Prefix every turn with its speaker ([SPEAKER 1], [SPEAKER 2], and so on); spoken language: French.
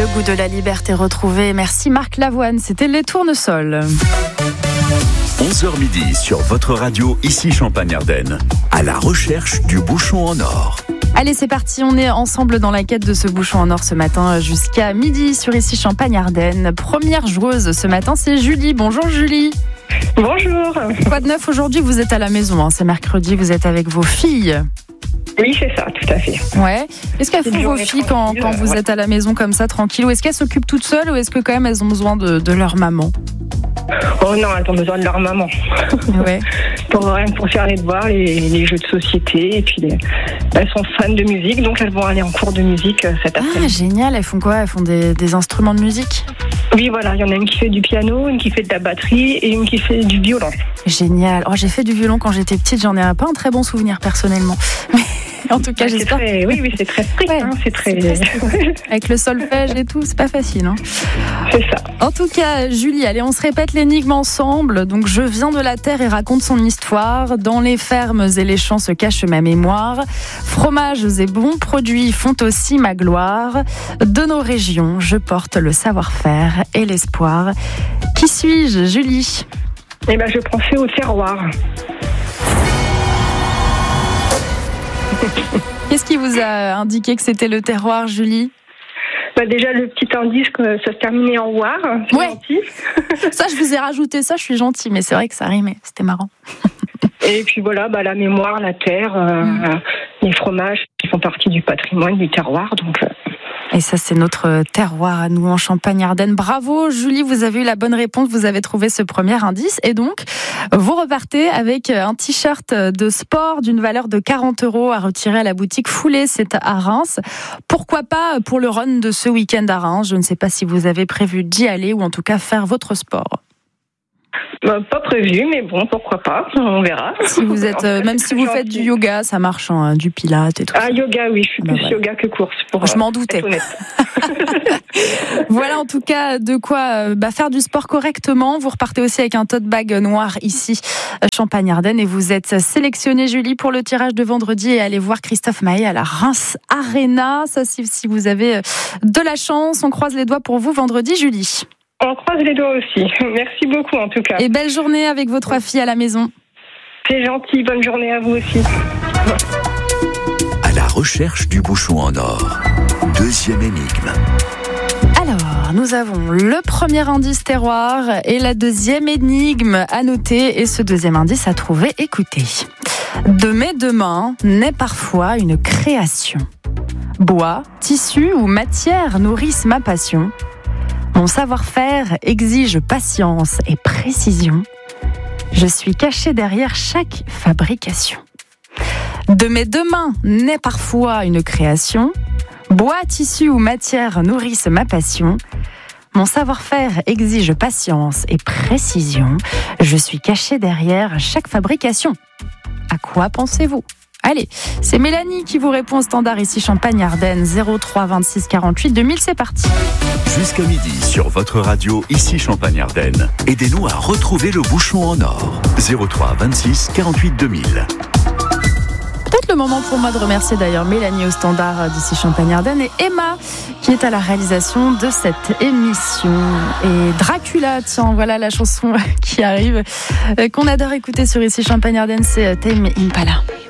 [SPEAKER 1] Le goût de la liberté retrouvé. Merci Marc Lavoine, c'était Les Tournesols.
[SPEAKER 2] 11h midi sur votre radio, ici Champagne-Ardenne, à la recherche du bouchon en or.
[SPEAKER 1] Allez, c'est parti, on est ensemble dans la quête de ce bouchon en or ce matin jusqu'à midi sur ici Champagne-Ardenne. Première joueuse ce matin, c'est Julie. Bonjour Julie.
[SPEAKER 3] Bonjour.
[SPEAKER 1] Quoi de neuf aujourd'hui? Vous êtes à la maison, c'est mercredi, vous êtes avec vos filles.
[SPEAKER 3] Oui, c'est ça, tout à fait.
[SPEAKER 1] Ouais. Est-ce qu'elles font vos filles quand vous êtes à la maison comme ça, tranquille, ou est-ce qu'elles s'occupent toutes seules, ou est-ce que quand même elles ont besoin de leur maman?
[SPEAKER 3] Oh non, elles ont besoin de leur maman.
[SPEAKER 1] Ouais.
[SPEAKER 3] pour faire les devoirs, les jeux de société, et puis elles sont fans de musique, donc elles vont aller en cours de musique cet après-midi.
[SPEAKER 1] Ah, génial, elles font quoi? Elles font des instruments de musique?
[SPEAKER 3] Oui, voilà, il y en a une qui fait du piano, une qui fait de la batterie et une qui fait du violon.
[SPEAKER 1] Génial. Oh, j'ai fait du violon quand j'étais petite, j'en ai pas un très bon souvenir personnellement. Mais en tout cas, j'espère.
[SPEAKER 3] Oui, c'est très strict.
[SPEAKER 1] Ouais,
[SPEAKER 3] c'est très strict.
[SPEAKER 1] Avec le solfège et tout, c'est pas facile. Hein.
[SPEAKER 3] C'est ça.
[SPEAKER 1] En tout cas, Julie, allez, on se répète l'énigme ensemble. Donc, je viens de la terre et raconte son histoire. Dans les fermes et les champs se cache ma mémoire. Fromages et bons produits font aussi ma gloire. De nos régions, je porte le savoir-faire et l'espoir. Qui suis-je, Julie?
[SPEAKER 3] Eh ben, je pensais au terroir.
[SPEAKER 1] Qu'est-ce qui vous a indiqué que c'était le terroir, Julie?
[SPEAKER 3] Déjà, le petit indice que ça se terminait en War.
[SPEAKER 1] Ouais.
[SPEAKER 3] Gentil.
[SPEAKER 1] Ça, je vous ai rajouté ça, je suis gentille, mais c'est vrai que ça rimait, c'était marrant.
[SPEAKER 3] Et puis voilà, la mémoire, la terre, les fromages qui font partie du patrimoine du terroir. Donc,
[SPEAKER 1] Et ça, c'est notre terroir à nous en Champagne-Ardenne. Bravo, Julie, vous avez eu la bonne réponse, vous avez trouvé ce premier indice. Et donc, vous repartez avec un t-shirt de sport d'une valeur de 40 € à retirer à la boutique Foulée, c'est à Reims. Pourquoi pas pour le run de ce week-end à Reims? Je ne sais pas si vous avez prévu d'y aller ou en tout cas faire votre sport.
[SPEAKER 3] Pas prévu, mais bon, pourquoi pas, on verra.
[SPEAKER 1] Si vous êtes, même si vous faites du yoga, ça marche, hein, du pilates et tout.
[SPEAKER 3] Ah, yoga, oui, je suis plus yoga que course.
[SPEAKER 1] Je m'en doutais. Voilà en tout cas de quoi faire du sport correctement. Vous repartez aussi avec un tote bag noir ici, Champagne-Ardenne, et vous êtes sélectionnée, Julie, pour le tirage de vendredi et allez voir Christophe Maé à la Reims Arena. Ça, si vous avez de la chance, on croise les doigts pour vous vendredi, Julie.
[SPEAKER 3] On croise les doigts aussi. Merci beaucoup en tout cas.
[SPEAKER 1] Et belle journée avec vos 3 filles à la maison.
[SPEAKER 3] C'est gentil, bonne journée à vous aussi.
[SPEAKER 2] À la recherche du bouchon en or. Deuxième énigme.
[SPEAKER 1] Alors, nous avons le premier indice terroir et la deuxième énigme à noter. Et ce deuxième indice à trouver, écoutez. De mes deux mains naît parfois une création. Bois, tissu ou matière nourrissent ma passion. Mon savoir-faire exige patience et précision. Je suis caché derrière chaque fabrication. De mes deux mains naît parfois une création. Bois, tissu ou matière nourrissent ma passion. Mon savoir-faire exige patience et précision. Je suis caché derrière chaque fabrication. À quoi pensez-vous ? Allez, c'est Mélanie qui vous répond au standard ici Champagne-Ardenne 03 26 48 2000, c'est parti.
[SPEAKER 2] Jusqu'à midi sur votre radio, ici Champagne-Ardenne. Aidez-nous à retrouver le bouchon en or. 03 26 48 2000.
[SPEAKER 1] Peut-être le moment pour moi de remercier d'ailleurs Mélanie au standard d'ici Champagne-Ardenne et Emma qui est à la réalisation de cette émission. Et Dracula, tiens, voilà la chanson qui arrive, qu'on adore écouter sur ici Champagne-Ardenne, c'est Tame Impala.